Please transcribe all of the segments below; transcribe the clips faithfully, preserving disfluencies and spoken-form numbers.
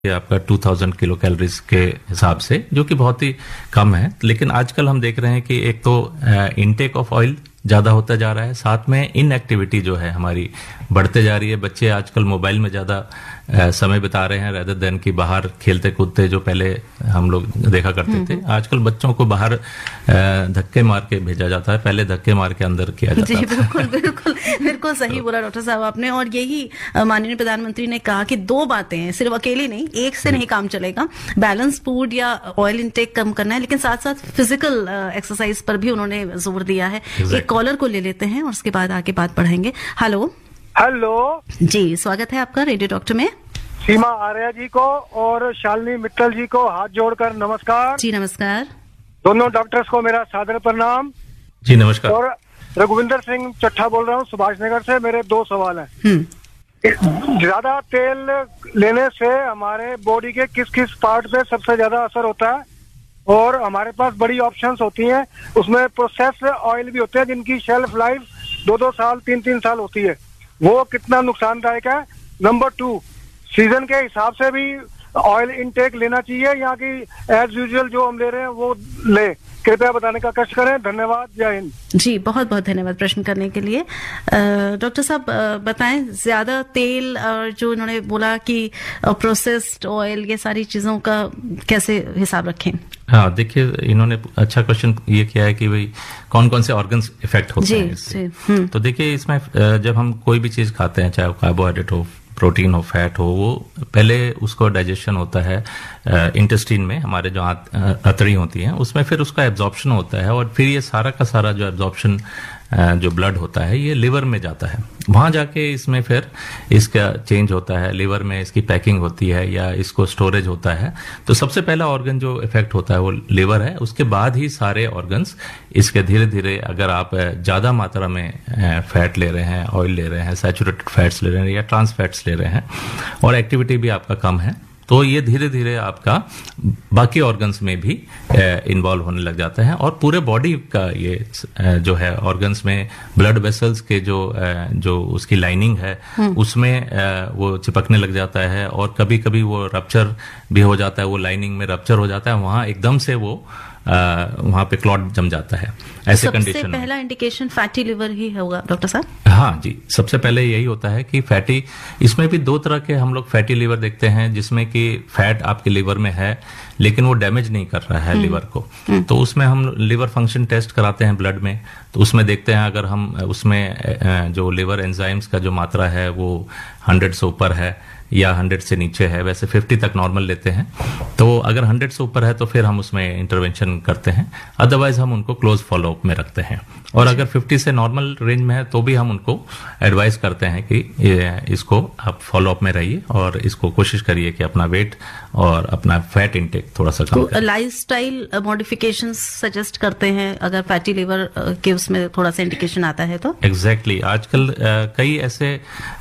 ये आपका दो हज़ार किलो कैलोरीज के हिसाब से, जो कि बहुत ही कम है। लेकिन आजकल हम देख रहे हैं कि एक तो इनटेक ऑफ ऑयल ज्यादा होता जा रहा है, साथ में इनएक्टिविटी जो है हमारी बढ़ते जा रही है। बच्चे आजकल मोबाइल में ज्यादा समय बिता रहे हैं रेदर देन कि बाहर खेलते कूदते, जो पहले हम लोग देखा करते थे। आजकल बच्चों को बाहर धक्के मार के भेजा जाता है, पहले धक्के मार के अंदर किया जाता जी, था। बिल्कुल बिल्कुल बिल्कुल सही तो, बोला डॉक्टर साहब आपने। और यही माननीय प्रधानमंत्री ने कहा कि दो बातें हैं, सिर्फ अकेली नहीं, एक से नहीं काम चलेगा। बैलेंस फूड या ऑयल इंटेक कम करना है, लेकिन साथ साथ फिजिकल एक्सरसाइज पर भी उन्होंने जोर दिया है। exactly. एक कॉलर को ले लेते हैं और उसके बाद आगे बात बढ़ाएंगे। हेलो हेलो जी, स्वागत है आपका रेडियो डॉक्टर में। सीमा आर्या जी को और शालिनी मित्तल जी को हाथ जोड़कर नमस्कार। जी नमस्कार। दोनों डॉक्टर्स को मेरा सादर प्रणाम। जी नमस्कार। और रघुविंदर सिंह चट्ठा बोल रहा हूँ सुभाष नगर से। मेरे दो सवाल हैं। ज्यादा तेल लेने से हमारे बॉडी के किस किस पार्ट पे सबसे ज्यादा असर होता है? और हमारे पास बड़ी ऑप्शंस होती हैं, उसमें प्रोसेस्ड ऑयल भी होते हैं जिनकी शेल्फ लाइफ दो दो साल तीन तीन साल होती है, वो कितना नुकसानदायक है? नंबर टू, सीजन के हिसाब से भी ऑयल इनटेक लेना चाहिए या कि एज यूजुअल जो हम ले रहे हैं वो ले? कृपया बताने का कष्ट करें। धन्यवाद, जय हिंद। जी बहुत बहुत धन्यवाद प्रश्न करने के लिए। डॉक्टर साहब बताएं, ज्यादा तेल और जो उन्होंने बोला कि प्रोसेस्ड ऑयल, ये सारी चीजों का कैसे हिसाब रखें? हाँ देखिए, इन्होंने अच्छा क्वेश्चन ये किया है कि भाई कौन कौन से ऑर्गन्स इफेक्ट होते हैं इससे। तो देखिए, इसमें जब हम कोई भी चीज खाते हैं, चाहे वो कार्बोहाइड्रेट हो, प्रोटीन हो, फैट हो, वो पहले उसको डाइजेशन होता है इंटेस्टाइन में, हमारे जो अतड़ी होती हैं उसमें, फिर उसका एब्जॉर्प्शन होता है, और फिर ये सारा का सारा जो एब्जॉर्प्शन जो ब्लड होता है ये लिवर में जाता है। वहां जाके इसमें फिर इसका चेंज होता है, लिवर में इसकी पैकिंग होती है या इसको स्टोरेज होता है। तो सबसे पहला ऑर्गन जो इफेक्ट होता है वो लिवर है, उसके बाद ही सारे ऑर्गन्स इसके धीरे धीरे, अगर आप ज्यादा मात्रा में फैट ले रहे हैं, ऑयल ले रहे हैं, सैचुरेटेड फैट्स ले रहे हैं या ट्रांस फैट्स ले रहे हैं, और एक्टिविटी भी आपका कम है, तो ये धीरे धीरे आपका बाकी ऑर्गन्स में भी इन्वॉल्व होने लग जाता है। और पूरे बॉडी का ये जो है ऑर्गन्स में ब्लड वेसल्स के जो जो उसकी लाइनिंग है उसमें वो चिपकने लग जाता है, और कभी कभी वो रप्चर भी हो जाता है, वो लाइनिंग में रप्चर हो जाता है, वहां एकदम से वो वहां पे क्लॉट जम जाता है। ऐसे कंडीशन में सबसे पहला इंडिकेशन फैटी लिवर ही होगा डॉक्टर साहब? हाँ जी, सबसे पहले यही होता है कि फैटी, इसमें भी दो तरह के हम लोग फैटी लिवर देखते हैं, जिसमें कि फैट आपके लिवर में है लेकिन वो डैमेज नहीं कर रहा है लिवर को। तो उसमें हम लिवर फंक्शन टेस्ट कराते हैं ब्लड में, तो उसमें देखते हैं अगर हम उसमें जो लिवर एंजाइम्स का जो मात्रा है वो हंड्रेड से ऊपर है या हंड्रेड से नीचे है, वैसे फिफ्टी तक नॉर्मल लेते हैं। तो अगर हंड्रेड से ऊपर है तो फिर हम उसमें इंटरवेंशन करते हैं, अदरवाइज हम उनको क्लोज फॉलोअप में रखते हैं। और अगर फिफ्टी से नॉर्मल रेंज में है तो भी हम उनको एडवाइस करते हैं कि इसको आप फॉलोअप में रहिए और इसको कोशिश करिए कि अपना वेट और अपना फैट इंटेक थोड़ा सा कम करें। लाइफस्टाइल मॉडिफिकेशंस सजेस्ट करते हैं अगर फैटी लिवर के उसमें थोड़ा सा इंडिकेशन आता है तो? Exactly exactly. आजकल uh, कई ऐसे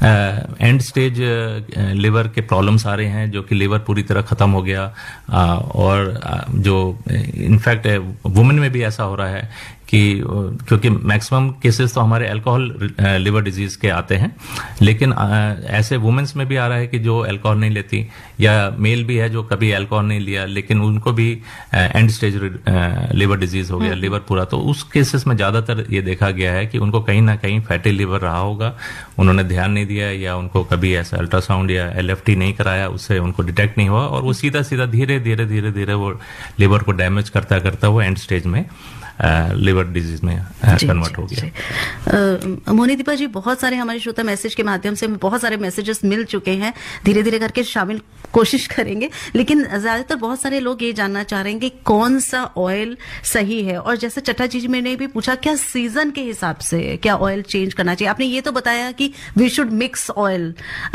एंड स्टेज लिवर के प्रॉब्लम्स आ रहे हैं जो कि लिवर पूरी तरह खत्म हो गया, uh, और uh, जो इनफैक्ट वुमेन में भी ऐसा हो रहा है कि क्योंकि मैक्सिमम केसेस तो हमारे अल्कोहल लिवर डिजीज के आते हैं, लेकिन ऐसे वुमेन्स में भी आ रहा है कि जो अल्कोहल नहीं लेती, या मेल भी है जो कभी अल्कोहल नहीं लिया लेकिन उनको भी एंड स्टेज लिवर डिजीज हो गया, लिवर पूरा। तो उस केसेस में ज्यादातर ये देखा गया है कि उनको कहीं ना कहीं फैटी लिवर रहा होगा, उन्होंने ध्यान नहीं दिया या उनको कभी ऐसा अल्ट्रासाउंड या एलएफटी नहीं कराया, उससे उनको डिटेक्ट नहीं हुआ, और वो सीधा सीधा धीरे धीरे धीरे धीरे वो लिवर को डैमेज करता करता वो एंड स्टेज में लिवर डिजीज में कन्वर्ट हो गया। मोनी दीपा जी, बहुत सारे हमारे श्रोता मैसेज के माध्यम से बहुत सारे मैसेजेस मिल चुके हैं, धीरे धीरे करके शामिल कोशिश करेंगे, लेकिन ज्यादातर बहुत सारे लोग ये जानना चाह रहे हैं कि कौन सा ऑयल सही है। और जैसे चट्टा जी मैंने भी पूछा, क्या सीजन के हिसाब से क्या ऑयल चेंज करना चाहिए? आपने ये तो बताया कि वी शुड मिक्स ऑयल,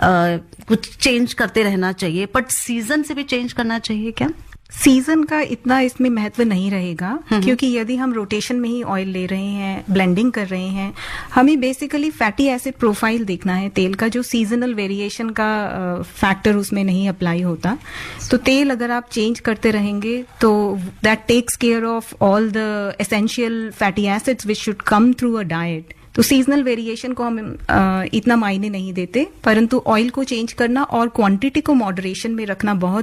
कुछ चेंज करते रहना चाहिए, बट सीजन से भी चेंज करना चाहिए क्या? सीजन का इतना इसमें महत्व नहीं रहेगा, क्योंकि यदि हम रोटेशन में ही ऑयल ले रहे हैं, ब्लेंडिंग कर रहे हैं, हमें बेसिकली फैटी एसिड प्रोफाइल देखना है तेल का, जो सीजनल वेरिएशन का फैक्टर उसमें नहीं अप्लाई होता। तो तेल अगर आप चेंज करते रहेंगे तो that takes care of all the essential fatty acids which should come through a diet. तो सीजनल वेरिएशन को हम आ, इतना मायने नहीं देते, परंतु ऑयल को चेंज करना और क्वांटिटी को मॉडरेशन में रखना बहुत